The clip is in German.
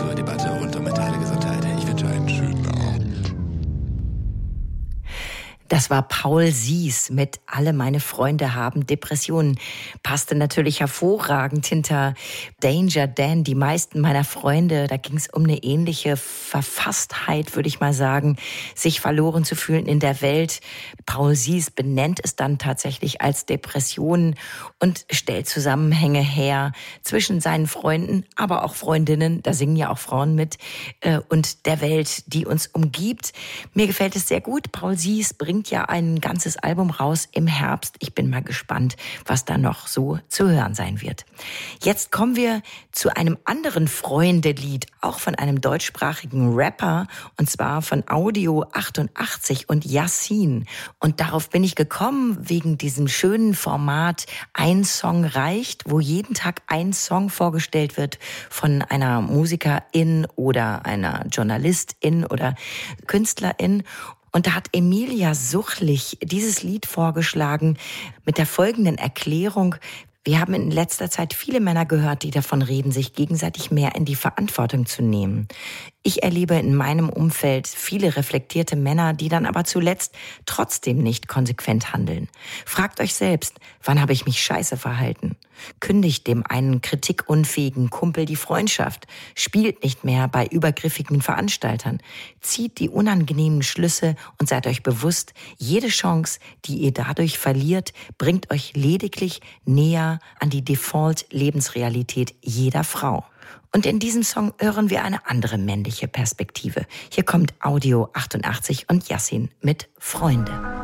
zur Debatte rund um mentale Gesundheit. Ich wünsche einen schönen Abend. Das war Paul Sies mit Alle meine Freunde haben Depressionen. Passte natürlich hervorragend hinter Danger Dan, die meisten meiner Freunde. Da ging es um eine ähnliche Verfasstheit, würde ich mal sagen, sich verloren zu fühlen in der Welt. Paul Sies benennt es dann tatsächlich als Depressionen und stellt Zusammenhänge her zwischen seinen Freunden, aber auch Freundinnen, da singen ja auch Frauen mit, und der Welt, die uns umgibt. Mir gefällt es sehr gut. Paul Sies bringt ja ein ganzes Album raus im Herbst. Ich bin mal gespannt, was da noch so zu hören sein wird. Jetzt kommen wir zu einem anderen Freunde-Lied, auch von einem deutschsprachigen Rapper, und zwar von Audio 88 und Yassin. Und darauf bin ich gekommen wegen diesem schönen Format Ein Song reicht, wo jeden Tag ein Song vorgestellt wird von einer Musikerin oder einer Journalistin oder Künstlerin. Und da hat Emilia Suchlich dieses Lied vorgeschlagen mit der folgenden Erklärung: Wir haben in letzter Zeit viele Männer gehört, die davon reden, sich gegenseitig mehr in die Verantwortung zu nehmen. Ich erlebe in meinem Umfeld viele reflektierte Männer, die dann aber zuletzt trotzdem nicht konsequent handeln. Fragt euch selbst, wann habe ich mich scheiße verhalten? Kündigt dem einen kritikunfähigen Kumpel die Freundschaft, spielt nicht mehr bei übergriffigen Veranstaltern, zieht die unangenehmen Schlüsse und seid euch bewusst, jede Chance, die ihr dadurch verliert, bringt euch lediglich näher an die Default-Lebensrealität jeder Frau. Und in diesem Song hören wir eine andere männliche Perspektive. Hier kommt Audio 88 und Yassin mit Freunde.